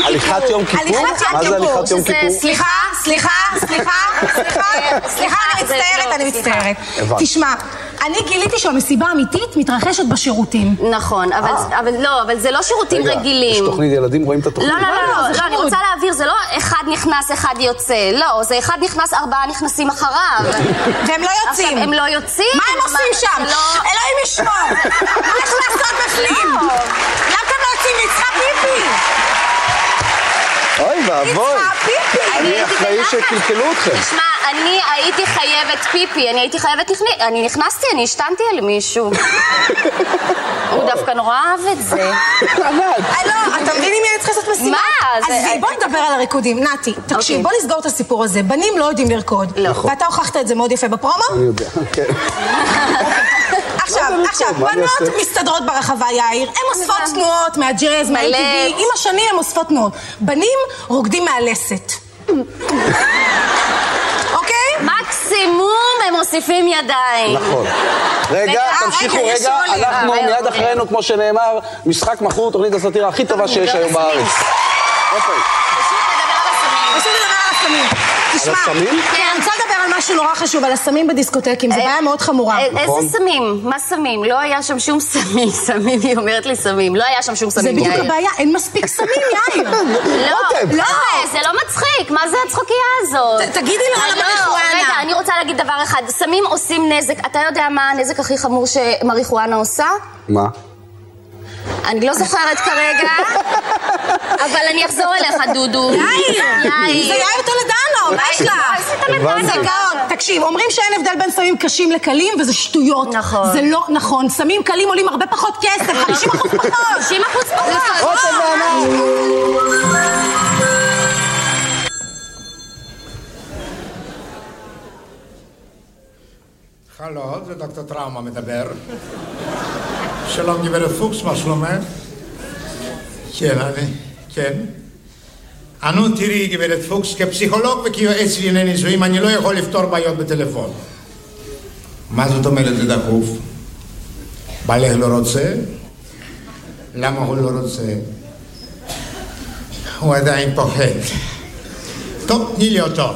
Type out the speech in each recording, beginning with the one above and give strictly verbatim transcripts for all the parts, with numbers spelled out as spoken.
הליכת יום כיפור? מה זה הליכת יום כיפור? סליחה, סליחה, סליחה, סליחה, סליחה, אני מצטערת, אני מצטערת. תשמע, אני גיליתי שהמסיבה האמיתית מתרחשת בשירותים. נכון, אבל לא, אבל זה לא שירותים רגילים. יש תוכנית ילדים, רואים את התוכנית? לא, לא, לא, אני רוצה להעביר, זה לא אחד נכנס, אחד יוצא. לא, זה אחד נכנס, ארבעה נכנסים אחריו. והם לא יוצאים. הם לא יוצאים. מה הם עושים שם? אלוהים ישמור. מה יש לעשות בפנים? למה אתם לא יוצאים? היא צריכה פיפי. אוי ואבוי. אני אחראי שקלקלו אתכם. תשמע, אני הייתי חייבת פיפי, אני הייתי חייבת נכנס... אני נכנסתי, אני השתנתי על מישהו. הוא דווקא נורא אהב את זה. לא, אתה מבין אם אני צריכה לעשות משימה? מה? אז בוא נדבר על הריקודים. נתי, תקשיב, בוא נסגור את הסיפור הזה. בנים לא יודעים לרקוד. ואתה הוכחת את זה מאוד יפה בפרומו? אני יודע, כן. עכשיו, עכשיו, בנות מסתדרות ברחבה, יאיר. הן אוספות תנועות מהג'אז, מה-אם טי וי. עם השנים הן אוספות תנועות. בנים רוקדים מהלסת. אוקיי? מקסימום הם מוסיפים ידיים. נכון. רגע, תמשיכו רגע. אנחנו מיד אחרינו, כמו שנאמר, משחק מכור, תוכנית הסאטירה הכי טובה שיש היום בארץ. פשוט לדבר על הסמים. פשוט לדבר על הסמים. תשמע, אני רוצה לדבר על משהו נורא חשוב, על הסמים בדיסקוטקים, זה בעיה מאוד חמורה. איזה סמים? מה סמים? לא היה שם שום סמים, סמים, היא אומרת לי סמים, לא היה שם שום סמים, יאיר. זה בדיוק הבעיה, אין מספיק סמים, יאיר. לא, לא, זה לא מצחיק, מה זה הצחוקייה הזאת? תגידי לו על המריחואנה. רגע, אני רוצה להגיד דבר אחד, סמים עושים נזק, אתה יודע מה הנזק הכי חמור שמריחואנה עושה? מה? אני לא זוכרת כרגע, אבל אני אחזור אליך, דודו. יאיר! זה יאיר טולדנו, מה יש לך? תקשיב, אומרים שאין הבדל בין סמים קשים לקלים, וזה שטויות. נכון. זה לא נכון. סמים קלים עולים הרבה פחות כסף, חמישים אחוז פחות. חמישים אחוז פחות. רותם ואמר. הלו, זה דוקטור טראומה מדבר. שלום גברת פוקס, מה שלומך? כן, אני, כן. אנו תראי גברת פוקס, כפסיכולוג וכיועץ לענייני נישואים, אני לא יכול לפתור בעיות בטלפון. מה זאת אומרת זה דחוף? בעלך לא רוצה? למה הוא לא רוצה? הוא עדיין פוחד. טוב, תני לי אותו.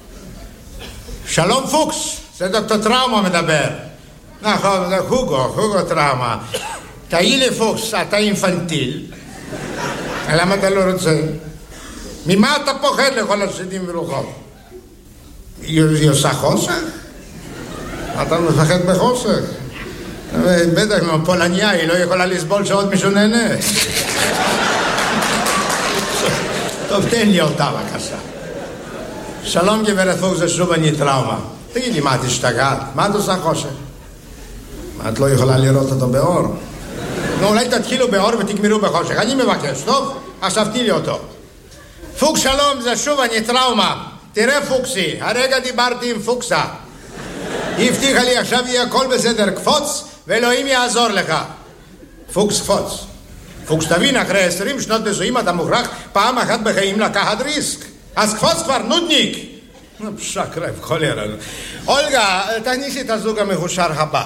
שלום פוקס, זה דוקטור טראומה מדבר. נכון, זה הוגו, הוגו טראומה. תהי לי פוקס, אתה אינפנטיל. למה אתה לא רוצה? ממה אתה פוחד לכל השדים ורוחות? היא עושה חוסך? אתה מפחד בחוסך? בטח, פולניה, היא לא יכולה לסבול שעוד מישהו נהנה. טוב, תן לי אותה בבקשה. שלום גברת פוקס, זה שוב אני טראומה. תגידי, מה את השתגעת? מה את עושה חושך? את לא יכולה לראות אותו באור. נו, אולי תתחילו באור ותגמרו בחושך. אני מבקש, טוב? עכשיו תני לי אותו. פוקס שלום, זה שוב אני טראומה. תראה פוקסי, הרגע דיברתי עם פוקסה. היא הבטיחה לי עכשיו יהיה הכל בסדר, קפוץ ואלוהים יעזור לך. פוקס קפוץ. פוקס תבין, אחרי עשרים שנות נישואים אתה מוכרח פעם אחת בחיים לקחת ריסק. אז קפוץ כבר, נודניק. שקרב, חולרה. אולגה, תכניסי את הזוג המחושר הבא.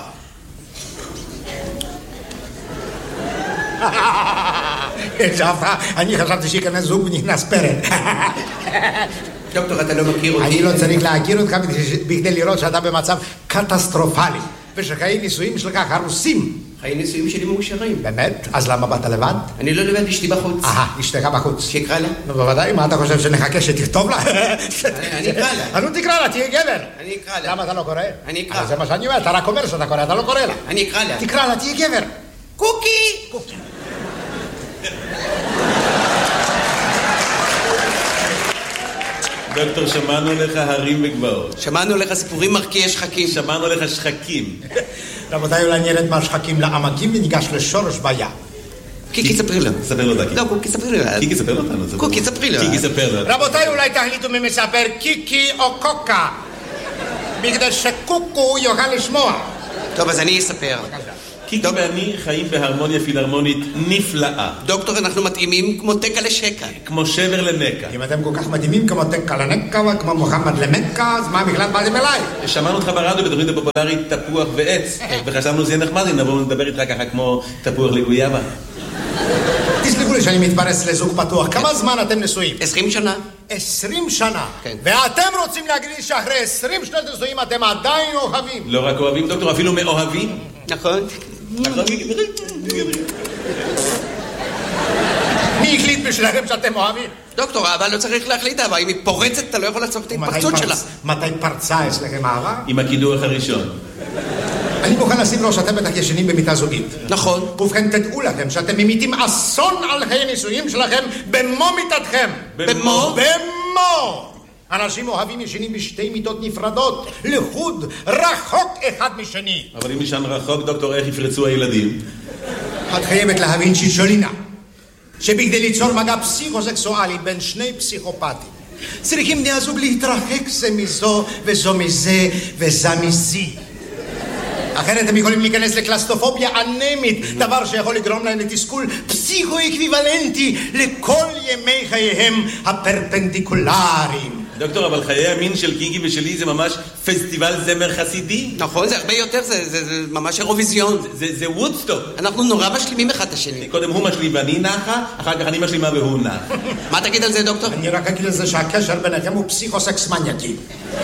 אני חשבתי שיכנס זוג ונכנס פרק. דוקטור, אתה לא מכיר אותי? אני לא צריך להכיר אותך בכדי לראות שאתה במצב קטסטרופלי ושחיי נישואים שלך הרוסים. חיי נישואים שלי מאושרים. באמת? אז למה באת לבד? אני לא לבד, אשתי בחוץ. אהה, אשתך בחוץ. שיקרא לה? נו, בוודאי, מה אתה חושב שנחכה שתכתוב לה? אני אקרא לה. נו, תקרא לה, תהיה גבר. אני אקרא לה. למה אתה לא קורא? אני אקרא. זה מה שאני אומר, אתה רק אומר שאתה קורא, אתה לא קורא לה. אני אקרא לה. תקרא לה, תהיה גבר. קוקי! קוקי. דוקטור, שמענו לך הרים וגבעות. שמענו לך סיפורים מרקיעי שחקים. שמענו לך שחקים. רבותיי, אולי נרד מהשחקים לעמקים וניגש לשורש בעיה. קיקי, ספרי לו. ספר לו דקי. לא, קוקי, ספרי לו. קיקי, ספר לו. קוקי, ספרי לו. קיקי, ספר לו. רבותיי, אולי תחליטו מי מספר קיקי או קוקה. בגלל שקוקו יוכל לשמוע. טוב, אז אני אספר. קיקי ואני חיים בהרמוניה פילהרמונית נפלאה. דוקטור, אנחנו מתאימים כמו תקה לשקה. כמו שבר לנקה. אם אתם כל כך מדהימים כמו תקה לנקה וכמו מוחמד למקה, אז מה בכלל באתם אליי? שמענו אותך ברדיו בתוכנית הפופולרית תפוח ועץ, וחשבנו זה נחמד אם נבוא ונדבר איתך ככה כמו תפוח לגויאבה. תסלחו תסלחו לי שאני מתפרץ לזוג פתוח. כמה זמן אתם נשואים? עשרים שנה. עשרים שנה? כן. ואתם רוצים להגיד לי שאחרי עשרים שנות נשואים אתם עדיין אוהבים? לא רק אוהבים, דוקטור, אפילו מאוהבים. נכון. נכון. מי החליט בשבילכם שאתם אוהבים? דוקטור, אהבה לא צריך להחליט אהבה. אם היא פורצת, אתה לא יכול לעצור את ההתפרצות שלה. מתי פרצה אצלכם אהבה? עם הקידוח הראשון. אני מוכן לשים לו שאתם בטח ישנים במיטה זוגית. נכון. ובכן, תדעו לכם שאתם ממיתים אסון על חיי נישואים שלכם במו מיטתכם. במו? במו! אנשים אוהבים ישנים בשתי מיטות נפרדות, לחוד, רחוק אחד משני. אבל אם ישן רחוק, דוקטור, איך יפרצו הילדים? את חייבת להבין שישולינה, שבכדי ליצור מגע פסיכוסקסואלי בין שני פסיכופטים, צריכים בני הזוג להתרחק זה מזו וזו מזה וזה מזי. אחרת הם יכולים להיכנס לקלסטופוביה אנמית, דבר שיכול לגרום להם לתסכול פסיכו-אקוויוולנטי לכל ימי חייהם הפרפנדיקולריים. דוקטור, אבל חיי המין של קיקי ושלי זה ממש פסטיבל זמר חסידי. נכון, זה הרבה יותר, זה, זה, זה ממש אירוויזיון. זה, זה, זה וודסטוק. אנחנו נורא משלימים אחד את השני. קודם הוא משלים ואני נחה, אחר כך אני משלימה והוא נח. מה תגיד על זה, דוקטור? אני רק אגיד לזה שהקשר ביניכם הוא פסיכוסקס מניאקי.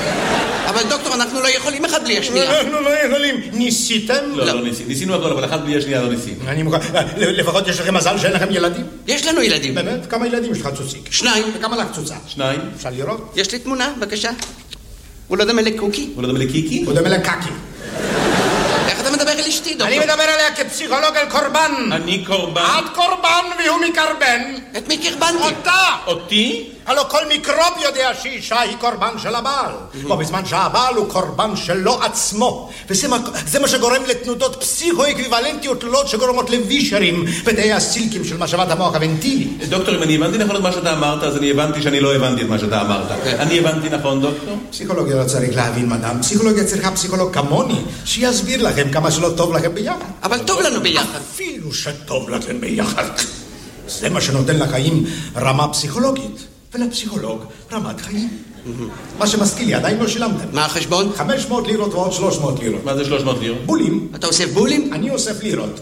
אבל דוקטור, אנחנו לא יכולים אחד בלי השנייה. אנחנו לא יכולים. ניסיתם? לא, לא ניסינו. ניסינו הכל, אבל אחד בלי השנייה לא ניסינו. אני מוכן, לפחות יש לכם מזל שאין לכם ילדים? יש לנו ילדים. באמת? כמה ילדים יש לך צוציק? שניים. וכמה לך צוצה? שניים. אפשר לראות? יש לי תמונה, בבקשה. הוא לא דומה לקוקי. הוא לא דומה לקיקי? הוא דומה לקקי. איך אתה מדבר על אשתי, דוקטור? אני מדבר עליה כפסיכולוג על קורבן. אני קורבן. את קורבן והוא מקרבן. את מי קרבנתי? אותה. אותי? הלוא כל מיקרוב יודע שאישה היא קורבן של הבעל. בו בזמן שהבעל הוא קורבן שלו עצמו. וזה מה, זה מה שגורם לתנודות פסיכו-אקוויוולנטיות תלולות שגורמות לווישרים בתאי הסילקים של משאבת המוח הוונטילי. דוקטור, אם אני הבנתי נכון את מה שאתה אמרת, אז אני הבנתי שאני לא הבנתי את מה שאתה אמרת. אני הבנתי נכון, דוקטור? פסיכולוגיה לא צריך להבין, מדam. פסיכולוגיה צריכה פסיכולוג כמוני, שיסביר לכם כמה שלא טוב לכם ביחד. אבל טוב לנו ביחד. אפילו שטוב לכם ביחד. זה מה שנותן לחיים רמה פסיכולוגית. ולפסיכולוג רמת חיים. מה שמזכיר לי, עדיין לא שילמתם. מה החשבון? חמש מאות לירות ועוד שלוש מאות לירות. מה זה שלוש מאות לירות? בולים. אתה אוסף בולים? אני אוסף לירות.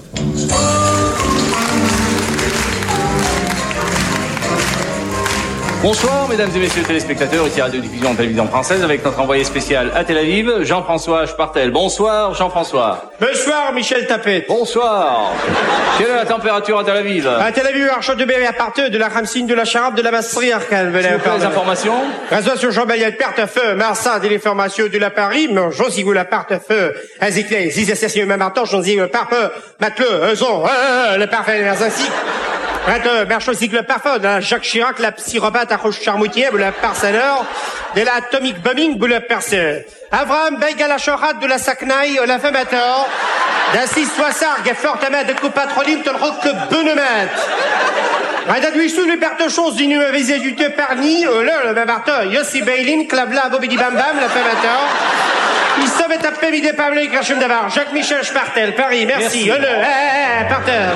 Bonsoir mesdames et messieurs téléspectateurs, ici Radio Diffusion Télévision Française avec notre envoyé spécial à Tel Aviv, Jean-François Spartel. Bonsoir Jean-François. Bonsoir Michel Tapet. Bonsoir. Quelle est la température à Tel Aviv? À Tel Aviv, Archot de Béry à partir de la Khamsine, de la Charabe, de la Masserie Arcane. S'il vous plaît, les informations. Rasois sur Jean-Bayet, Perte-Feu, Marsan, des informations de la Paris, Jean Sigou, la Perte-Feu, Aziclé, Zizessé, même attends, Jean Sigou, le Parfeu, Mateleu, Euzon, le Parfait, les ainsi. Prête, Merchot, le Parfum, de la Jacques Chirac, la psychopathe, à Roche Charmoutier, le Parseneur, de la Atomic Bombing, le Perceur. Avraham, Beiga, la Chorade, de la Saknaï, la Femator, d'Assis Soissard, Gaffort, Tamet, de Coupatrolim, de Rock, Benemet. Rada Duissou, le Bertechons, d'Inu, Visé du Te Parni, le, le Babarteur, Yossi Beilin, Clavla, Bobidi Bam Bam, la Femator. Il savait taper midi Pablo et Krachem Davar, Jacques-Michel Spartel, Paris, merci, le, eh, eh, parterre.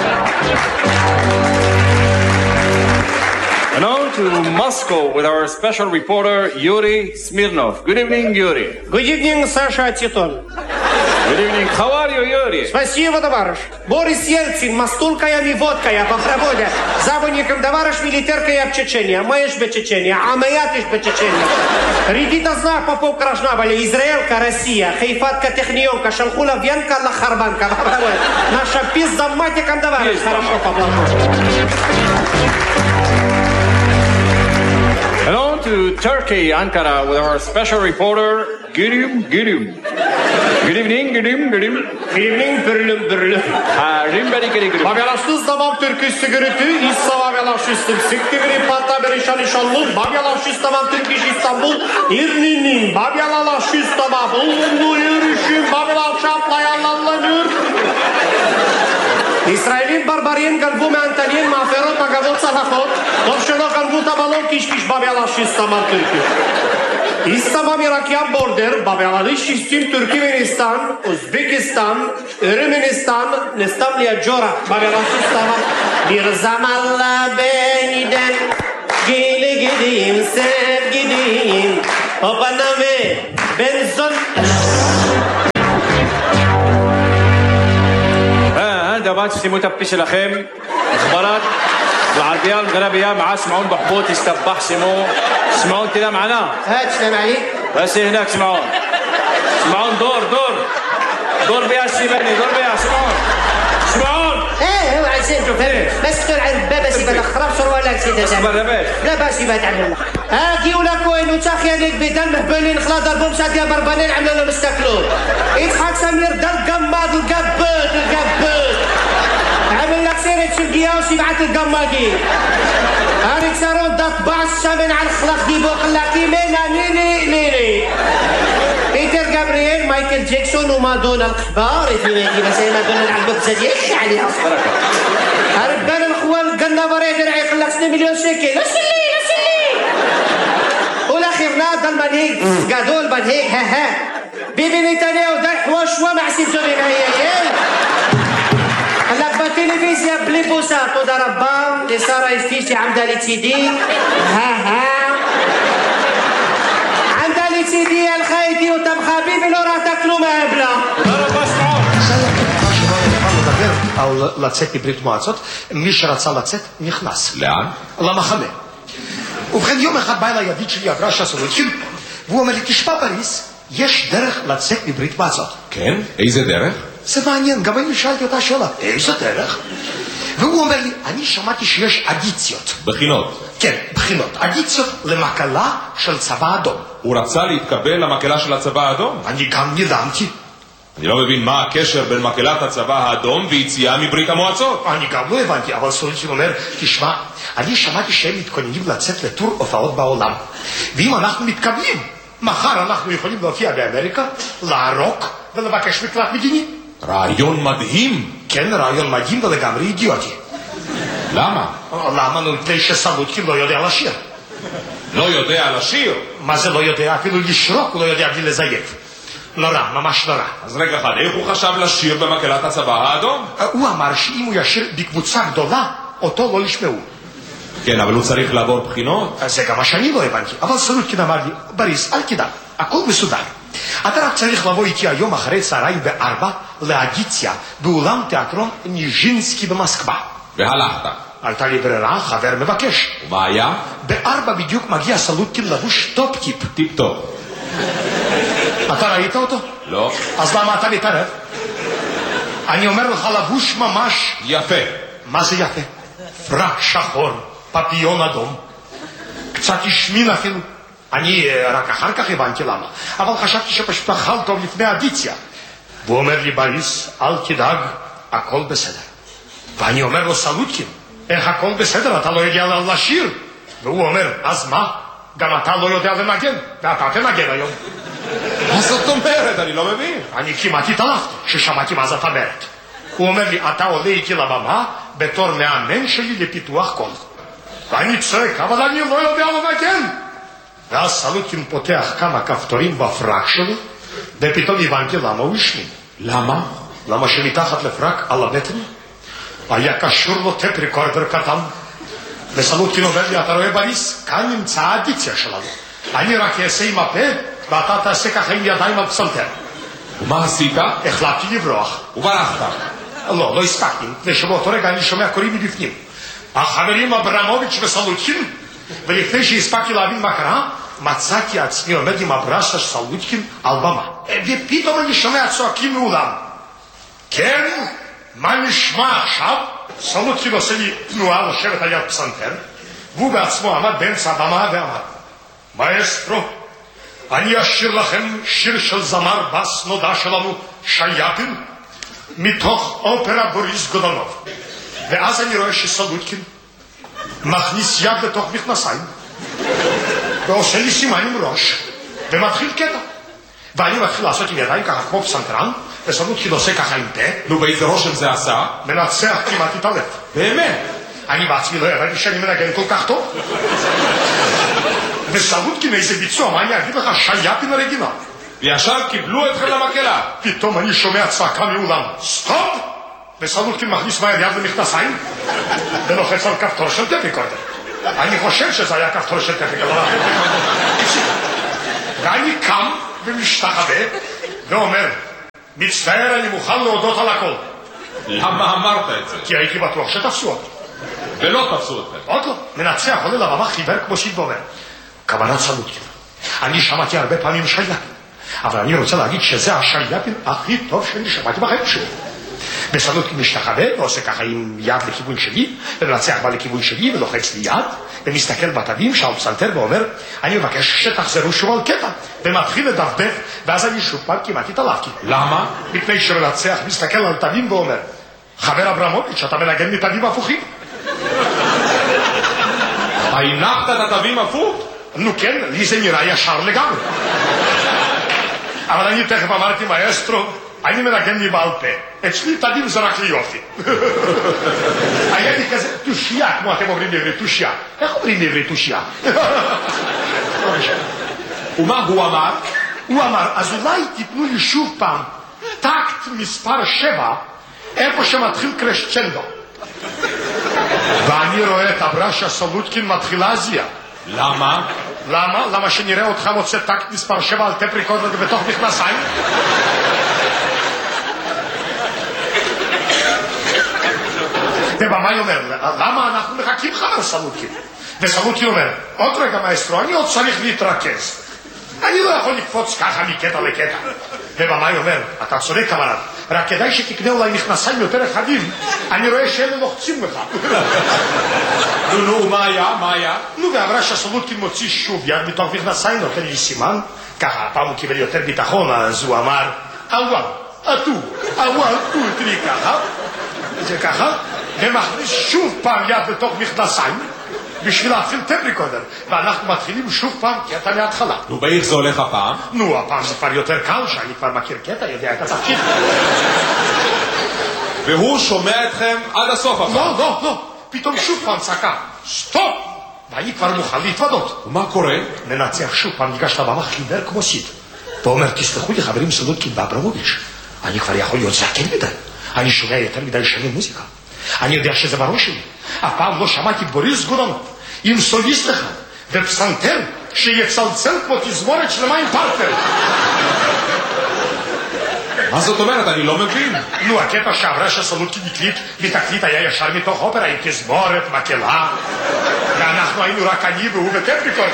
And on to Moscow with our special reporter Yuri Smirnov. Good evening, Yuri. Good evening, Sasha Titon. Good evening. How are you, Yuri? Спасибо, товарищ. Борис Ельцин, мастулкая ми водкая по проводе. Забойником товарищ милитеркая в Чечения. Маешь бы Чечения, а моя ты ж бы Чечения. Редита знак попов крашнабали. Израилька, Россия. Хайфатка, технионка, шалхула, венка, лахарбанка. Наша пизда матиком товарищ. Хорошо, поплоху. And on to Turkey, Ankara, with our special reporter, Gülüm Gülüm. Good evening, Gülüm Gülüm. Good evening, Bürlüm Bürlüm. Harim Beri Gülüm Gülüm. Babyalaştız tamam Türkü sigürütü, İssa babyalaştım. Siktiviri patla berişan inşallah. Babyalaştız tamam Türk iş İstanbul. İrninin babyalaştız tamam. Ulunlu yürüyüşüm, babyalaşaplayanlanlanır. İsrailin barbariyen galvu me Antalien maferot magavot salachot. Dovşelo galvu tabalon kişkiş babyalaştız tamam Türkü. İstanbul Irakiyan border, Babyalaştım Türkmenistan, Uzbekistan, Ermenistan, Nestamliya Jora, Babyalaştım bir zamanla beniden gele gideyim, sev gideyim, o bana ve ben son. אה, דבר ששימו את הפה שלכם, חברת عربيان غربيان معاه سمعون بحبوط يستبح سمو سمعون كده معنا هات سلام عليك بس هناك سمعون سمعون دور دور دور بيها السيباني دور بيها سمعون سمعون ايه هو عايزين تفهم بس تقول على الباب بس يبقى خرب شر ولا كسيدة اصبر لباش لا باش يبقى تعمل ها كي ولا كوين وتاخي عليك بدل مهبلين خلاص ضربهم شادية بربانين عملوا لهم استكلوا يضحك سمير دل قماض القبوت القبوت عمل لك سيرة شرقية وسيبعت القماقي هاريك سارون دات باس شامن على الخلاق ديبو خلاقي مينا نيني نيني بيتر جابرييل مايكل جاكسون ومادونا الكبار يتميكي بس مادونا العلبك زديك علي أصلا هربان الخوان القنابر يدرع يخلق سنة مليون شيكي لا سلي لا سلي والأخير ناضل المنهيك قادول منهيك ها ها بيبي نتانياهو دار حواشوا مع سيزوني معايا هلا بالتلفزيون بلي بوساتو ضربا اللي صار يفتيشي عمدا لي تيدي ها ها عمدا لي تيدي الخايدي وتم خبيبي لو راه تاكلوا مهبله ضرب اسمعوا او לצאת מברית מועצות, מי שרצה לצאת נכנס. לאן? למחנה. ובכן יום אחד בא אליי ידיד שלי אברשה סולודקין, והוא אומר לי, תשמע בריס, יש דרך לצאת מברית מועצות. כן? איזה דרך? זה מעניין, גם אני שאלתי אותה שאלה, איזה דרך? והוא אומר לי, אני שמעתי שיש אדיציות. בחינות. כן, בחינות. אדיציות למקלה של צבא אדום. הוא רצה להתקבל למקלה של הצבא האדום? אני גם נדהמתי. אני לא מבין מה הקשר בין מקהלת הצבא האדום ויציאה מברית המועצות. אני גם לא הבנתי, אבל סולודקין אומר, תשמע, אני שמעתי שהם מתכוננים לצאת לטור הופעות בעולם. ואם אנחנו מתקבלים, מחר אנחנו יכולים להופיע באמריקה, לערוק ולבקש מקלט מדיני. רעיון מדהים. כן, רעיון מדהים ולגמרי אידיוטי. למה? למה? נו, מפני שסולודקין לא יודע לשיר. לא יודע לשיר? מה זה לא יודע? אפילו לשרוק לא יודע בלי לזייף. נורא, ממש נורא. אז רגע אחד, איך הוא חשב לשיר במקהלת הצבא האדום? הוא אמר שאם הוא ישיר בקבוצה גדולה, אותו לא ישמעו. כן, אבל הוא צריך לעבור בחינות. זה גם מה שאני לא הבנתי. אבל סולודקין אמר לי, בריס, אל תדאג, הכל מסודר. אתה רק צריך לבוא איתי היום אחרי צהריים בארבע לאדיציה באולם תיאטרון ניז'ינסקי במוסקבה. והלכת. הייתה לי ברירה, חבר מבקש. ומה היה? בארבע בדיוק מגיע סולודקין לבוש טופ-טיפ. טיפ-טופ. אתה ראית אותו? לא. אז למה אתה מתערב? אני אומר לך לבוש ממש יפה. מה זה יפה? פרק שחור, פפיון אדום, קצת השמין אפילו. אני רק אחר כך הבנתי למה, אבל חשבתי שפשוט אכל טוב לפני אדיציה. והוא אומר לי, בריס, אל תדאג, הכל בסדר. ואני אומר לו, סולודקין, איך הכל בסדר? אתה לא יודע לשיר. והוא אומר, אז מה? גם אתה לא יודע לנגן, ואתה תנגן היום. מה זאת אומרת? אני לא מבין. אני כמעט התעלפתי כששמעתי מה זאת אומרת. הוא אומר לי, אתה עולה איתי לבמה בתור מאמן שלי לפיתוח קול. ואני צועק, אבל אני לא יודע לנגן. ואז סולודקין פותח כמה כפתורים בפרק שלו, ופתאום הבנתי למה הוא השמין. למה? למה שמתחת לפרק על הבטן היה קשור לו טפ ריקורדר קטן. וסולודקין אומר לי, אתה רואה בריס? כאן נמצא האדיציה שלנו. אני רק אעשה עם הפה, ואתה תעשה ככה עם ידיים על פסנתר. ומה עשית? החלטתי לברוח. וברחת. לא, לא הספקתי. ושבאותו רגע אני שומע קוראים מבפנים. החברים אברמוביץ' וסולודקין, ולפני שהספקתי להבין מה קרה, מצאתי עצמי עומד עם הברשה של סולודקין על במה. ופתאום אני שומע צועקים מאולם. כן? מה נשמע עכשיו? סולודקין עושה לי תנועה לשבת על יד פסנתר, והוא בעצמו עמד באמצע הבמה ואמר, מאסטרו, אני אשיר לכם שיר של זמר בס נודע שלנו, שייפין, מתוך אופרה בוריס גודונוב. ואז אני רואה שסולודקין מכניס יד לתוך מכנסיים, ועושה לי סימן עם ראש, ומתחיל קטע. ואני מתחיל לעשות עם ידיים ככה כמו פסנתרן, וסולודקין עושה ככה עם פה. נו, באיזה רושם זה עשה? מנצח כמעט התעלף. באמת? אני בעצמי לא ידעתי שאני מנגן כל כך טוב. וסולודקין איזה ביצוע, מה אני אגיד לך? שייפין אוריגינל. וישר קיבלו אתכם למקהלה. פתאום אני שומע צעקה מאולם, סטופ! וסולודקין מכניס מהר יד למכנסיים, ולוחץ על כפתור של טפ ריקורדר. אני חושב שזה היה כפתור של טפ ריקורדר. ואני קם ומשתחווה, ואומר, מצטער, אני מוכן להודות על הכל. למה אמרת את זה? כי הייתי בטוח שתפסו אותי. ולא תפסו אתכם. עוד לא. מנצח עולה לבמה חיוור כמו שיט ואומר. כוונת סלוטקין. אני שמעתי הרבה פעמים שייאפין, אבל אני רוצה להגיד שזה השייאפין הכי טוב שאני שמעתי בחיים שלי. וסלוטקין משתחווה ועושה ככה עם יד לכיוון שלי, ומנצח בא לכיוון שלי ולוחץ לי יד, ומסתכל בתווים שעל פסנתר ואומר, אני מבקש שתחזרו שוב על קטע, ומתחיל לדפדף, ואז אני שוב פעם כמעט התעלפתי. למה? מפני שמנצח מסתכל על תווים ואומר, חבר אברמוביץ', אתה מנגן מתווים הפוכים. הנחת את התווים הפוך? נו כן, לי זה נראה ישר לגמרי. אבל אני תכף אמרתי, מאסטרו, אני מנגן לי בעל פה. אצלי תווים זה רק ליופי. היה לי כזה תושייה, כמו אתם אומרים בעברית תושייה. איך אומרים בעברית תושייה? ומה הוא אמר? הוא אמר, אז אולי תיתנו לי שוב פעם טקט מספר שבע, איפה שמתחיל קרשצ'נדו. ואני רואה את אברשה סלוטקין מתחילה זיה. למה? למה? למה שנראה אותך מוצא טקט מספר שבע על טפ ריקורדר בתוך מכנסיים? ובמאי אומר, למה אנחנו מחכים חבר סלוטקין? וסלוטקין אומר, עוד רגע מאסטרו, אני עוד צריך להתרכז. אני לא יכול לקפוץ ככה מקטע לקטע. ובמאי אומר, אתה צודק כמובן, רק כדאי שתקנה אולי מכנסיים יותר רחבים, אני רואה שאלה לוחצים לך. נו, נו, מה היה? מה היה? נו, ואמרה שסלוטקין מוציא שוב יד מתוך מכנסיים, נותן לי סימן, ככה הפעם הוא קיבל יותר ביטחון, אז הוא אמר, אוואל, אטו, אוואל, אוטרי ככה, זה ככה, ומכניס שוב פעם יד לתוך מכנסיים, בשביל להתחיל טפריקודר, ואנחנו מתחילים שוב פעם קטע מההתחלה. נו, באיך זה הולך הפעם? נו, הפעם זה כבר יותר קל, שאני כבר מכיר קטע, יודע את התפקיד. והוא שומע אתכם עד הסוף הפעם? לא, לא, לא. פתאום שוב פעם צעקה, סטופ! ואני כבר מוכן להתוודות. ומה קורה? מנצח שוב פעם, ניגש לבמה חיוור כמו סיד. ואומר, תסלחו לי חברים סלוטקין ואברמוביץ', אני כבר יכול להיות זקן מדי. אני שומע יותר מדי שנים מוזיקה. אני יודע שזה בראש שלי. הפעם לא שמעתי בוריס גודנוב עם סוליסט אחד ופסנתר שיצלצל כמו תזמורת שלמה עם פרטנר. מה זאת אומרת? אני לא מבין. נו, הקטע שעברה שסלוטקין הקליט בתקליט היה ישר מתוך אופרה עם תזמורת, מקהלה, ואנחנו היינו רק אני והוא וטפריקורד.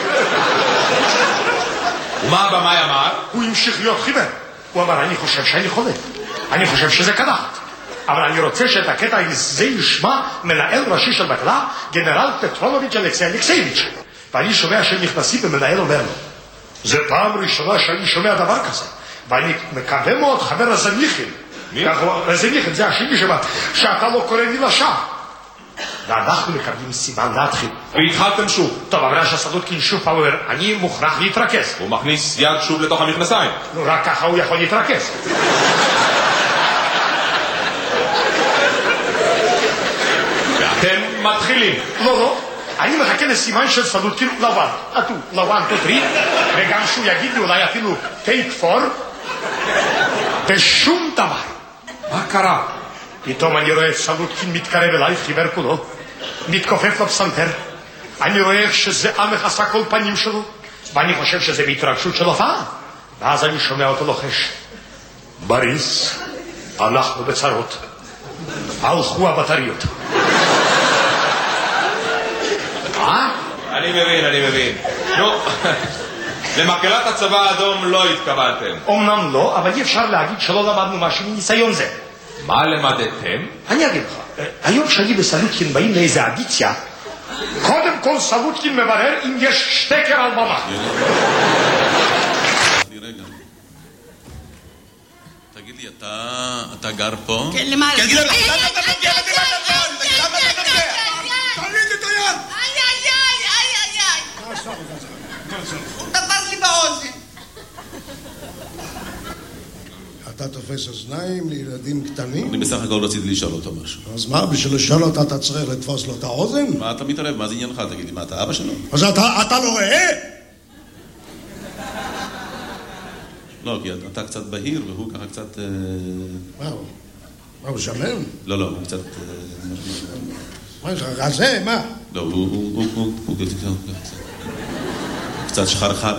ומה הבמאי אמר? הוא המשיך להיות חיוור. הוא אמר, אני חושב שאני חולה, אני חושב שזה קדחת, אבל אני רוצה שאת הקטע הזה ישמע מנהל ראשי של מקהלה, גנרל פטרונוביץ' אלכסי אלכסייביץ'. ואני שומע שהם נכנסים ומנהל אומר לו, זה פעם ראשונה שאני שומע דבר כזה, ואני מקווה מאוד חבר רזניחין. מי? רזניחין, זה השני שבא, שאתה לא קורא לי לשם. ואנחנו מקבלים סימן להתחיל. והתחלתם שוב. טוב, אבל שסלוטקין שוב פעם אומר, אני מוכרח להתרכז. הוא מכניס יד שוב לתוך המכנסיים. נו, רק ככה הוא יכול להתרכז. ואתם מתחילים. לא, לא. אני מחכה לסימן של סלוטקין לבן. אטו, לבן, תותרי, וגם שהוא יגיד לי אולי אפילו טייק פור, ושום דבר. מה קרה? פתאום אני רואה את סלוטקין מתקרב אליי, חיוור כולו, מתכופף לפסנתר. אני רואה איך שזה עמך עשה כל פנים שלו, ואני חושב שזה בהתרגשות של הופעה. ואז אני שומע אותו לוחש, בריס, אנחנו בצרות, הלכו הבטריות. אה? אני מבין, אני מבין. נו, למקהלת הצבא האדום לא התקבלתם. אומנם לא, אבל אי אפשר להגיד שלא למדנו משהו מניסיון זה. מה למדתם? אני אגיד לך, היום שאני וסלוטקין באים לאיזה אדיציה, קודם כל סלוטקין מברר אם יש שטקר על במה. רגע. תגיד לי, אתה גר פה? כן, למעלה. כן, למה אתה אתה נוגע? למה אתה נוגע? תוריד את היד! איי, איי, איי, איי, איי. הוא תפס לי באוזן. אתה תופס אוזניים לילדים קטנים? אני בסך הכל רציתי לשאול אותו משהו. אז מה, בשביל לשאול אותה אתה צריך לתפוס לו את האוזן? מה אתה מתערב? מה זה עניינך? תגידי, מה, אתה אבא שלו? אז אתה, אתה לא רואה? לא, כי אתה קצת בהיר והוא ככה קצת... מה הוא? מה הוא שמן? לא, לא, הוא קצת... מה יש לך, רזה? מה? לא, הוא קצת שחרחר.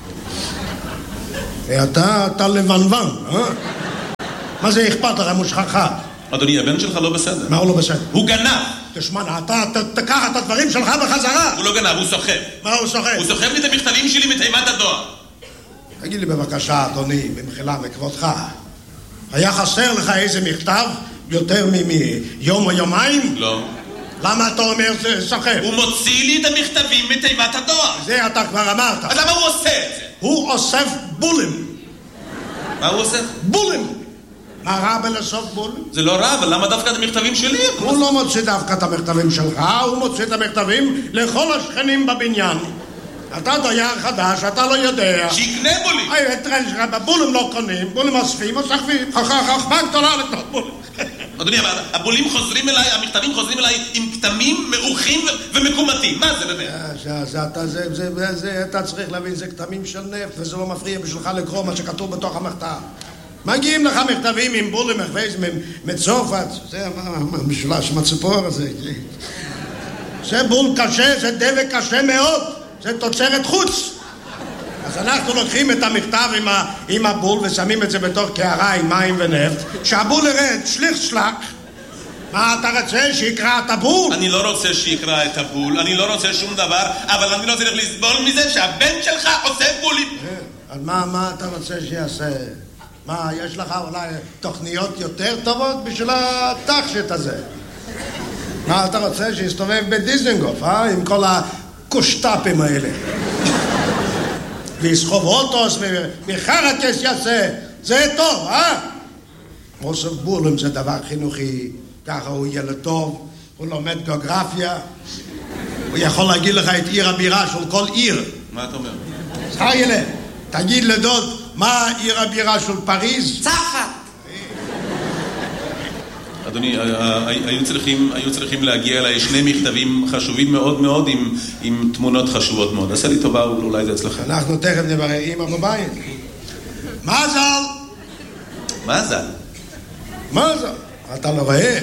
אתה, אתה לבנוון, אה? מה זה אכפת לך מושחרחר? אדוני, הבן שלך לא בסדר. מה הוא לא בסדר? הוא גנב! תשמע, אתה תקח את הדברים שלך בחזרה. הוא לא גנב, הוא סוחב. מה הוא סוחב? הוא סוחב לי את המכתבים שלי מתיבת הדואר. תגיד לי בבקשה, אדוני, במחילה מכבודך, היה חסר לך איזה מכתב יותר מיום או יומיים? לא. למה אתה אומר זה סוחב? הוא מוציא לי את המכתבים מתיבת הדואר. זה אתה כבר אמרת. אז למה הוא עושה את זה? הוא אוסף בולים. מה הוא עושה? בולים. מה רע בלאסוף בולים? זה לא רע, אבל למה דווקא את המכתבים שלי? הוא לא מוציא דווקא את המכתבים שלך, הוא מוציא את המכתבים לכל השכנים בבניין. אתה דייר חדש, אתה לא יודע. שיקנה בולים. בולים לא קונים, בולים אוספים, אוספים. חכמה גדולה לקנות בולים. אדוני, הבולים חוזרים אליי, המכתבים חוזרים אליי עם כתמים מעוכים ומקומטים. מה זה באמת? אתה צריך להבין, זה כתמים של נפט, וזה לא מפריע בשבילך לקרוא מה שכתוב בתוך המכתב. מגיעים לך מכתבים עם בולים מצרפת, זה המשולש מהציפור הזה. זה בול קשה, זה דבק קשה מאוד, זה תוצרת חוץ. אז אנחנו לוקחים את המכתב עם, ה, עם הבול ושמים את זה בתוך קערה עם מים ונפט. שהבול ירד, שליך שלק. מה אתה רוצה? שיקרא את הבול? אני לא רוצה שיקרא את הבול, אני לא רוצה שום דבר, אבל אני לא צריך לסבול מזה שהבן שלך עושה בולים. אז מה, מה אתה רוצה שיעשה? מה, יש לך אולי תוכניות יותר טובות בשביל התחשת הזה? מה אתה רוצה? שיסתובב בדיזנגוף, אה? עם כל הקושטאפים האלה. ויסחוב אוטוס וחרקס יעשה. זה טוב, אה? אוסף בולים זה דבר חינוכי. ככה הוא ילד טוב, הוא לומד גיאוגרפיה. הוא יכול להגיד לך את עיר הבירה של כל עיר. מה אתה אומר? סחר ילד, תגיד לדוד, מה עיר הבירה של פריז? צרפת. אדוני, היו צריכים, היו צריכים להגיע אליי שני מכתבים חשובים מאוד מאוד עם, עם תמונות חשובות מאוד. עשה לי טובה, אולי זה אצלך. אנחנו תכף נברר אמא בבית. מזל! מזל? מזל? אתה לא רואה?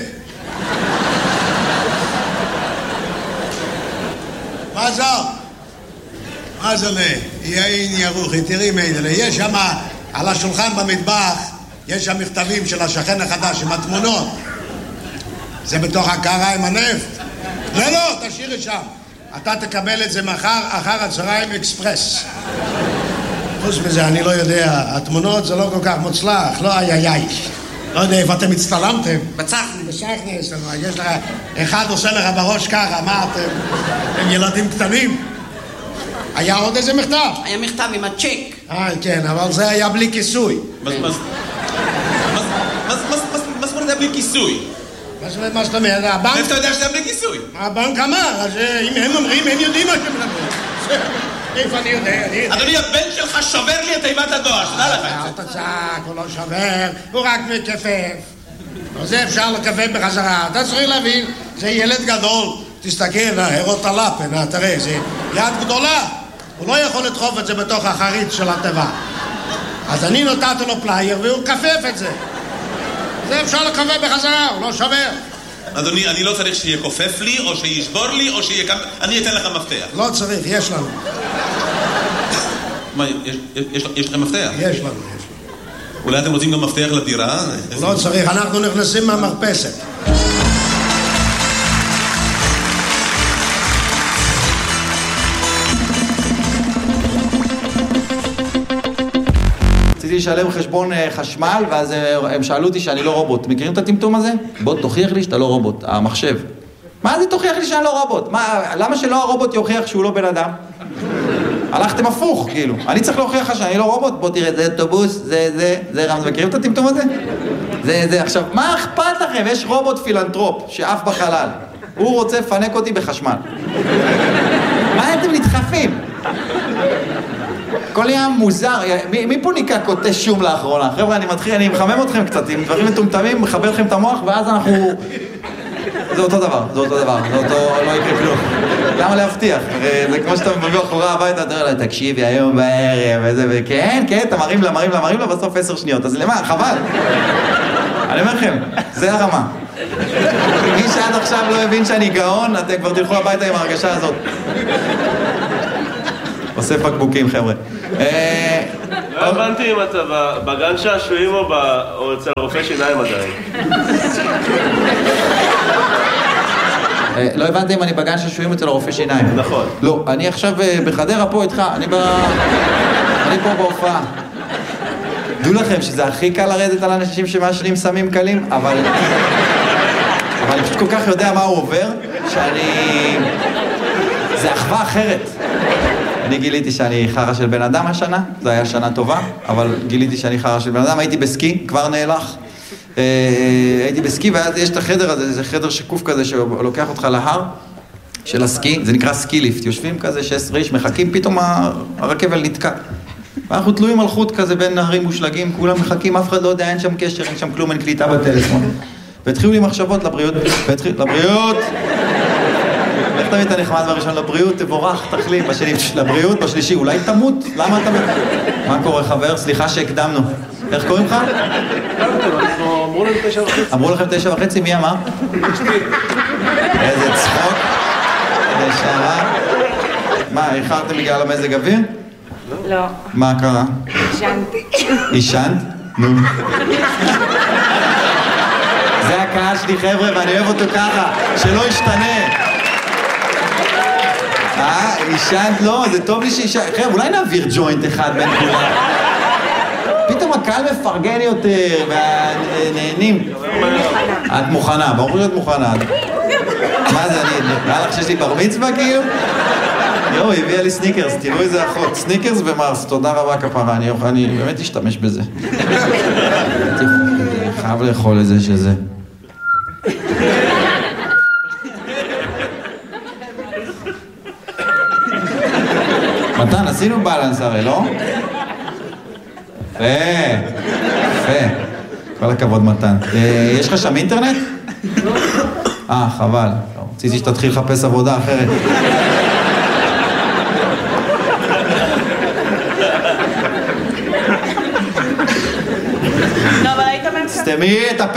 מזל! מזל, יאין ירוחי, תראי מידלה, יש שם על השולחן במטבח, יש שם מכתבים של השכן החדש עם התמונות. זה בתוך הקערה עם הנפט. לא, לא, תשאיר את שם. אתה תקבל את זה מחר, אחר הצהריים אקספרס. חוץ מזה, אני לא יודע, התמונות זה לא כל כך מוצלח, לא איי איי איי. לא יודע איפה אתם הצטלמתם. בצחני. בצחני יש לנו, יש לך, אחד עושה לך בראש ככה, מה אתם? הם ילדים קטנים. היה עוד איזה מכתב? היה מכתב עם הצ'ק. אה, כן, אבל זה היה בלי כיסוי. מה זאת אומרת היה בלי כיסוי? מה זאת אומרת? הבנק... איפה אתה יודע שזה היה בלי כיסוי? הבנק אמר, אז אם הם אומרים, הם יודעים מה שהם מדברים. איפה אני יודע? אדוני, הבן שלך שובר לי את תיבת הדואר, שתדע לך את זה. אל תצעק, הוא לא שובר, הוא רק מכפף. זה אפשר לכפף בחזרה. אתה צריך להבין, זה ילד גדול. תסתכל, הרות הלפן, תראה, זה יד גדולה. הוא לא יכול לדחוף את זה בתוך החריץ של הטבע. אז אני נתתי לו פלייר והוא כפף את זה. זה אפשר לכפף בחזרה, הוא לא שובר. אדוני, אני לא צריך שיהיה כופף לי, או שישבור לי, או שיהיה... אני אתן לך מפתח. לא צריך, יש לנו. מה, יש לכם מפתח? יש לנו, יש לנו. אולי אתם רוצים גם מפתח לדירה? לא צריך, אנחנו נכנסים מהמרפסת. רציתי לשלם חשבון חשמל, ואז הם שאלו אותי שאני לא רובוט. מכירים את הטמטום הזה? בוא תוכיח לי שאתה לא רובוט, המחשב. מה זה תוכיח לי שאני לא רובוט? מה, למה שלא הרובוט יוכיח שהוא לא בן אדם? הלכתם הפוך, כאילו. אני צריך להוכיח לך שאני לא רובוט, בוא תראה, זה אוטובוס, זה, זה, זה רם. מכירים את הטמטום הזה? זה, זה. עכשיו, מה אכפת לכם? יש רובוט פילנטרופ שעף בחלל. הוא רוצה לפנק אותי בחשמל. מה אתם נדחפים? הכל היה מוזר, מי, מי פה ניקה קוטה שום לאחרונה? חבר'ה, אני מתחיל, אני מחמם אתכם קצת, עם דברים מטומטמים, מחבר לכם את המוח, ואז אנחנו... זה אותו דבר, זה אותו דבר, זה אותו, לא יקרה כלום. למה להבטיח? זה כמו שאתה מביא אחורה הביתה, אתה אומר לה, תקשיבי, היום בערב, וזה, וכן, כן, אתה מרים לה, מרים לה, מרים לה, בסוף עשר שניות, אז למה? חבל. אני אומר לכם, זה הרמה. מי שעד עכשיו לא הבין שאני גאון, אתם כבר תלכו הביתה עם ההרגשה הזאת. עושה פקבוקים, חבר'ה. לא הבנתי אם אתה בגן שעשועים או אצל רופא שיניים עדיין. לא הבנתי אם אני בגן ששויים אצל הרופא שיניים. נכון. לא, אני עכשיו בחדרה פה איתך, אני ב... אני פה בהופעה. דעו לכם שזה הכי קל לרדת על אנשים שמעשנים סמים קלים, אבל... אבל אני פשוט כל כך יודע מה הוא עובר, שאני... זה אחווה אחרת. אני גיליתי שאני חרה של בן אדם השנה, זו הייתה שנה טובה, אבל גיליתי שאני חרה של בן אדם, הייתי בסקי, כבר נהלך. הייתי בסקי, ויש את החדר הזה, זה חדר שקוף כזה שלוקח אותך להר של הסקי, זה נקרא סקי ליפט, יושבים כזה שש עשרה איש, מחכים, פתאום הרכבל נתקע. ואנחנו תלויים על חוט כזה בין נהרים מושלגים, כולם מחכים, אף אחד לא יודע, אין שם קשר, אין שם כלום, אין קליטה בטלפון. והתחילו לי מחשבות לבריאות, לבריאות! איך תמיד אתה נחמד בראשון לבריאות, תבורך, תחלים, בשני, לבריאות, בשלישי, אולי תמות, למה אתה... מה קורה חבר? סליחה שהקדמנו. איך קוראים לך? אמרו לנו תשע וחצי. אמרו לכם תשע וחצי, מי אמר? איזה צחוק. נשמה. מה, איחרתם בגלל המזג אוויר? לא. מה קרה? אישנתי. אישנת? נו. זה הקהל שלי חבר'ה, ואני אוהב אותו ככה, שלא ישתנה. אה, אישנת לא, זה טוב לי שאישנת. חבר'ה, אולי נעביר ג'וינט אחד בין כולם. פתאום הקהל מפרגן יותר, והנהנים. את מוכנה, ברור שאת מוכנה. מה זה, אני, נראה לך שיש לי בר מצווה כאילו? יואו, היא הביאה לי סניקרס, תראו איזה אחות. סניקרס ומרס, תודה רבה כפרה, אני באמת אשתמש בזה. חייב לאכול את זה שזה. מתן, עשינו בלנס הרי, לא? יפה, יפה. כל הכבוד מתן. יש לך שם אינטרנט? אה, חבל. רציתי שתתחיל לחפש עבודה אחרת. סתמי את הפה!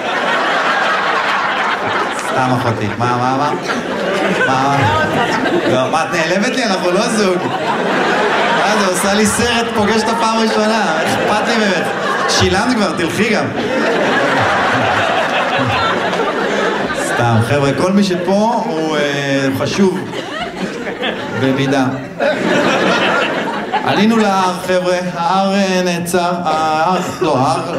סתם אחותי. מה, מה, מה? מה? לא, מה, את נעלבת לי? אנחנו לא זוג. מה זה, עושה לי סרט, פוגש את הפעם הראשונה. איך אכפת לי באמת? שילמת כבר, תלכי גם. סתם, חבר'ה, כל מי שפה הוא חשוב במידה. עלינו להר, חבר'ה, ההר נעצר, ההר, לא, ההר,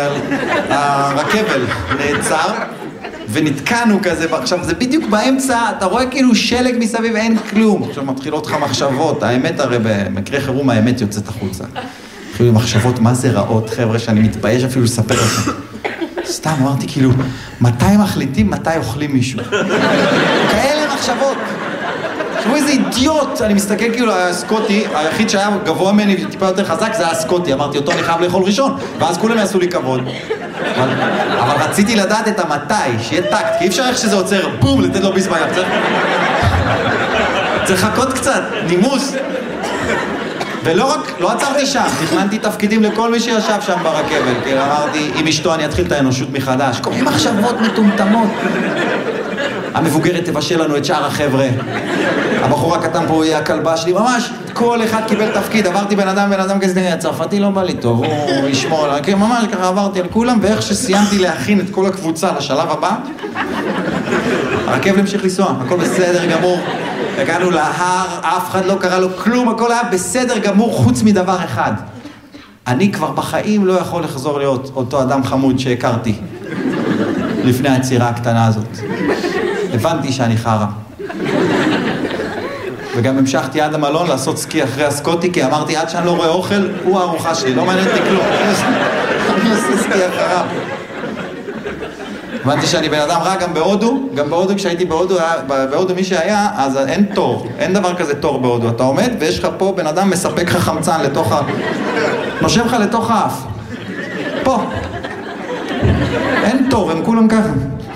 הרכבל נעצר, ונתקענו כזה, עכשיו זה בדיוק באמצע, אתה רואה כאילו שלג מסביב, אין כלום. עכשיו מתחילות לך מחשבות, האמת הרי במקרה חירום האמת יוצאת החוצה. התחילו מחשבות מה זה רעות, חבר'ה, שאני מתבייש אפילו לספר לכם. סתם, אמרתי כאילו, מתי מחליטים, מתי אוכלים מישהו? כאלה מחשבות. תראו איזה אידיוט, אני מסתכל כאילו, הסקוטי, היחיד שהיה גבוה ממני וטיפה יותר חזק, זה היה הסקוטי, אמרתי אותו אני חייב לאכול ראשון, ואז כולם יעשו לי כבוד. אבל, אבל רציתי לדעת את המתי, שיהיה טקט, כי אי אפשר איך שזה עוצר, בום, לתת לו ביס ביד, צריך... צריך לחכות קצת, נימוס. ולא רק, לא עצרתי שם, תכננתי תפקידים לכל מי שישב שם ברכבל, כי אמרתי, עם אשתו אני אתחיל את האנושות מחדש, כל מיני מחשבות מטומטמות. המבוגרת תבשל לנו את שאר החבר'ה. הבחור הקטן פה יהיה הכלבה שלי, ממש, כל אחד קיבל תפקיד, עברתי בן אדם, בן אדם כזה, הצרפתי לא בא לי טוב, הוא ישמור, ממש ככה עברתי על כולם, ואיך שסיימתי להכין את כל הקבוצה לשלב הבא, הרכבל המשיך לנסוע, הכל בסדר גמור, הגענו להר, אף אחד לא קרא לו כלום, הכל היה בסדר גמור, חוץ מדבר אחד. אני כבר בחיים לא יכול לחזור להיות אותו אדם חמוד שהכרתי לפני היצירה הקטנה הזאת. הבנתי שאני חרה. וגם המשכתי עד המלון לעשות סקי אחרי הסקוטי, כי אמרתי, עד שאני לא רואה אוכל, הוא הארוחה שלי, לא מעניין אותי כלום. אני עושה סקי אחריו. הבנתי שאני בן אדם רע גם בהודו, גם בהודו, כשהייתי בהודו, בהודו מי שהיה, אז אין תור, אין דבר כזה תור בהודו. אתה עומד ויש לך פה בן אדם מספק לך חמצן לתוך ה... נושם לך לתוך האף. פה. אין תור, הם כולם ככה.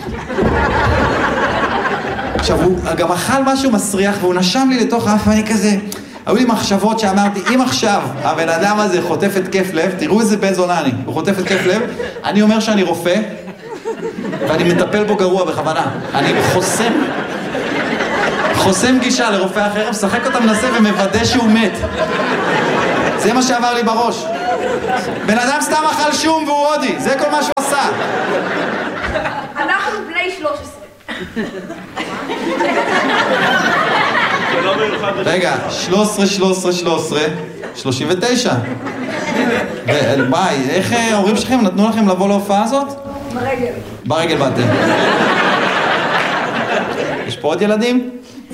עכשיו, הוא גם אכל משהו מסריח, והוא נשם לי לתוך האף, ואני כזה... היו לי מחשבות שאמרתי, אם עכשיו הבן אדם הזה חוטף התקף לב, תראו איזה בן זונה אני, הוא חוטף התקף לב, אני אומר שאני רופא, ואני מטפל בו גרוע בכוונה. אני חוסם, חוסם גישה לרופא אחר, משחק אותה מנסה ומוודא שהוא מת. זה מה שעבר לי בראש. בן אדם סתם אכל שום והוא הודי, זה כל מה שהוא עשה. אנחנו בני שלוש עשרה. רגע, שלוש עשרה, שלוש עשרה, שלוש עשרה, שלושים ותשע. ביי, איך ההורים שלכם נתנו לכם לבוא להופעה הזאת? ברגל. ברגל באתם. יש פה עוד ילדים?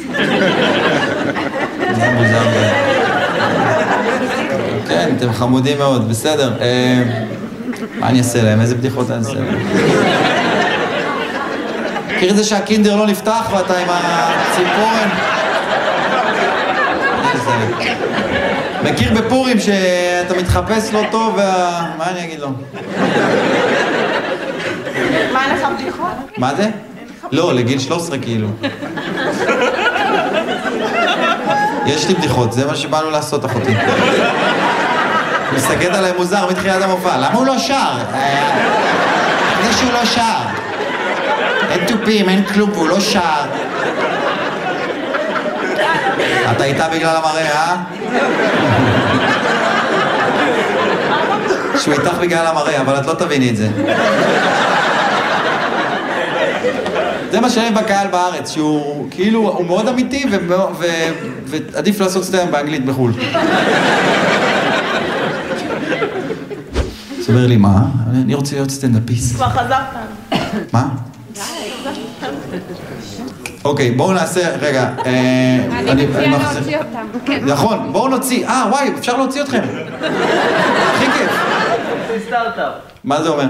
זה מוזר. כן, אתם חמודים מאוד, בסדר. מה אני אעשה להם? איזה בדיחות אני אעשה להם? מכיר את זה שהקינדר לא נפתח ואתה עם הציפורן? מכיר בפורים שאתה מתחפש לא טוב וה... מה אני אגיד לו? מה לך בדיחות? מה זה? לא, לגיל שלוש עשרה כאילו. יש לי בדיחות, זה מה שבאנו לעשות, אחותי. מסתכלת עליי מוזר מתחילת המופע. למה הוא לא שר? זה שהוא לא שר. אין טופים, אין כלום, והוא לא שר. אתה איתה בגלל המראה, אה? שהוא איתך בגלל המראה, אבל את לא תביני את זה. זה מה שאני בקהל בארץ, שהוא כאילו, הוא מאוד אמיתי ועדיף לעשות סטנד באנגלית בחול. סבר לי, מה? אני רוצה להיות סטנדאפיסט. כבר חזרת. מה? אוקיי, בואו נעשה, רגע. אני מציעה להוציא אותם. נכון, בואו נוציא. אה, וואי, אפשר להוציא אתכם. הכי כיף. סטארט-אפ. מה זה אומר?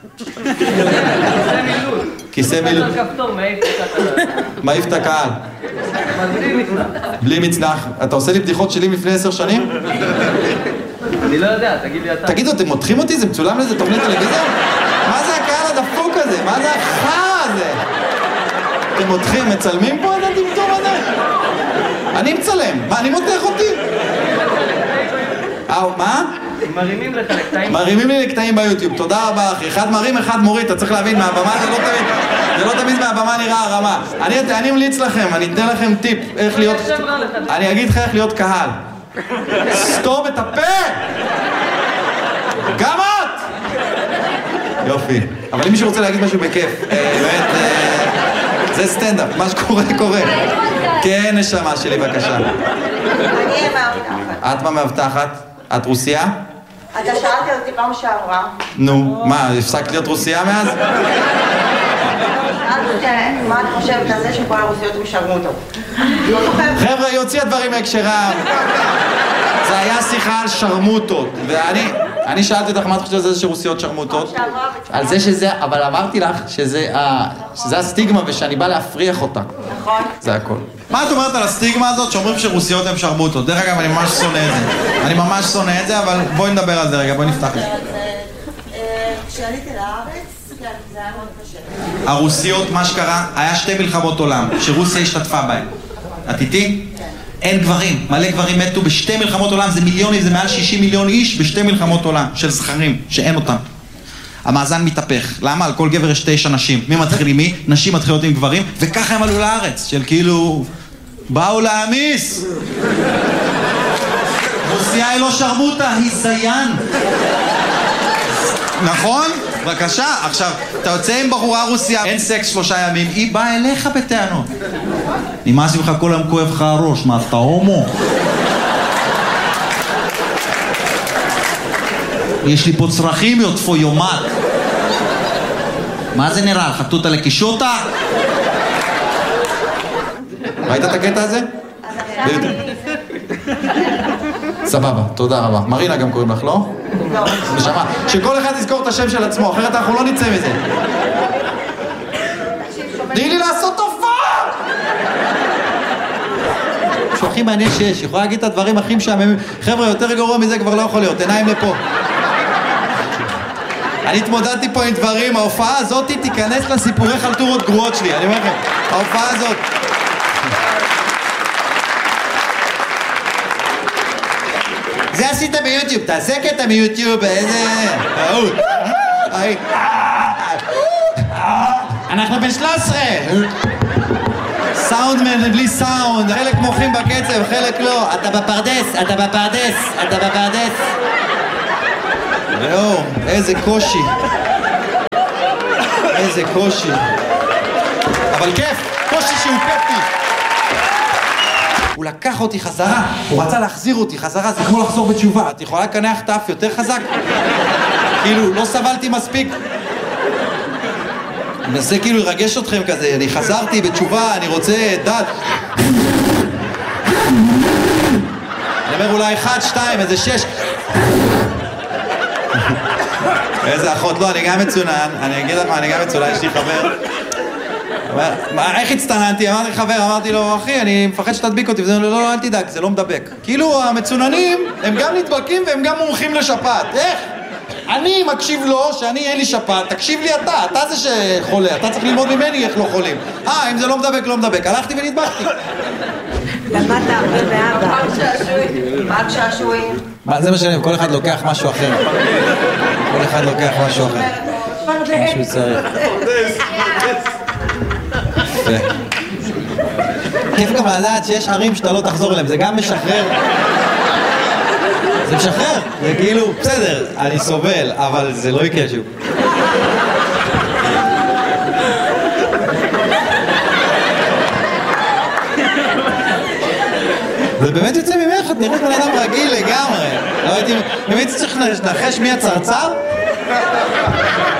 כיסא מילוט. כיסא מילוט. מעיף את הקהל. בלי מצנח. בלי מצנח. אתה עושה לי בדיחות שלי מלפני עשר שנים? אני לא יודע, תגיד לי אתה. תגידו, אתם מותחים אותי? זה מצולם לאיזה תוכנית טלוויזיה? מה זה הקהל הדפוק הזה? מה זה החרא הזה? אתם מותחים, מצלמים פה את הטמטום הזה? אני מצלם. מה, אני מותח אותי? אה, מה? מרימים לך לקטעים. מרימים לי לקטעים ביוטיוב, תודה רבה אחי. אחד מרים, אחד מוריד, אתה צריך להבין, מהבמה זה לא תמיד, זה לא תמיד מהבמה נראה הרמה. אני, אני ממליץ לכם, אני אתן לכם טיפ איך להיות, אני אגיד לך איך להיות קהל. סתום את הפה! גם את! יופי. אבל אם מישהו רוצה להגיד משהו בכיף, באמת, זה סטנדאפ, מה שקורה קורה. כן, נשמה שלי, בבקשה. אני אהיה מאבטחת. את מה מאבטחת? את רוסיה? אתה שאלתי אותי פעם שעברה. נו, מה, הפסקת להיות רוסיה מאז? שאלתי אותי, מה את חושבת על זה שכל הרוסיות הם שרמוטות? חבר'ה, היא הוציאה דברים מהקשרם. זה היה שיחה על שרמוטות, ואני אני שאלתי אותך מה את חושבת על זה שרוסיות שרמוטות? על זה שזה, אבל אמרתי לך שזה הסטיגמה ושאני בא להפריח אותה. נכון. זה הכל. מה את אומרת על הסטיגמה הזאת שאומרים שרוסיות הן שרמוטות? דרך אגב, אני ממש שונא את זה. אני ממש שונא את זה, אבל בואי נדבר על זה רגע, בואי נפתח את זה. כשעליתי לארץ, זה היה מאוד קשה. הרוסיות, מה שקרה, היה שתי מלחמות עולם, שרוסיה השתתפה בהן. את איתי? אין גברים, מלא גברים מתו בשתי מלחמות עולם, זה מיליונים, זה מעל שישים מיליון איש בשתי מלחמות עולם, של זכרים, שאין אותם. המאזן מתהפך, למה? על כל גבר יש תשע נשים. מי מתחיל עם מי? נשים מתחילות עם גברים, וככה הם עלו לארץ, של כאילו... באו להמיס! רוסיה היא לא שרמוטה, היא זיין! נכון? בבקשה, עכשיו, אתה יוצא עם בחורה רוסיה, אין סקס שלושה ימים, היא באה אליך בטענות. נמאס ממך כל היום כואב לך הראש, מה, אתה הומו? יש לי פה צרכים, יוטפו יומק. מה זה נראה? לך תות על הקישוטה? ראית את הקטע הזה? סבבה, תודה רבה. מרינה גם קוראים לך, לא? לא. נשמה, שכל אחד יזכור את השם של עצמו, אחרת אנחנו לא נצא מזה. תני לי לעשות תופעה! שהוא הכי מעניין שיש, יכולה להגיד את הדברים הכי משעממים. חבר'ה, יותר גרוע מזה כבר לא יכול להיות, עיניים לפה. אני התמודדתי פה עם דברים, ההופעה הזאת תיכנס לסיפורי חלטורות גרועות שלי, אני אומר לכם, ההופעה הזאת. זה עשית ביוטיוב, תעשה קטע מיוטיוב, איזה... אנחנו בן שלוש עשרה! סאונדמן בלי סאונד, חלק מוחים בקצב, חלק לא. אתה בפרדס, אתה בפרדס, אתה בפרדס. ראו, איזה קושי. איזה קושי. אבל כיף, קושי שהוא כיפי. הוא לקח אותי חזרה, הוא רצה להחזיר אותי חזרה, זה כמו לחזור בתשובה. את יכולה לקנח את האף יותר חזק? כאילו, לא סבלתי מספיק. אני מנסה כאילו לרגש אתכם כזה, אני חזרתי בתשובה, אני רוצה דת. אני אומר אולי אחד, שתיים, איזה שש. איזה אחות, לא, אני גם מצונן, אני אגיד לך מה, אני גם מצונן, יש לי חבר. איך הצטננתי? אמרתי חבר, אמרתי לו, אחי, אני מפחד שתדביק אותי, וזה לא, לא, אל תדאג, זה לא מדבק. כאילו, המצוננים, הם גם נדבקים והם גם מומחים לשפעת. איך? אני מקשיב לו שאני אין לי שפעת, תקשיב לי אתה, אתה זה שחולה, אתה צריך ללמוד ממני איך לא חולים. אה, אם זה לא מדבק, לא מדבק. הלכתי ונדבקתי. למדת הרבה באבא. רק שעשועים. מה, זה מה שאני, כל אחד לוקח משהו אחר. כל אחד לוקח משהו אחר. משהו צריך. כיף גם לדעת שיש ערים שאתה לא תחזור אליהם, זה גם משחרר. זה משחרר, זה כאילו, בסדר, אני סובל, אבל זה לא יקרה שוב. זה באמת יוצא ממך, את נראית בן אדם רגיל לגמרי. לא הייתי, באמת צריך לנחש מי הצרצר?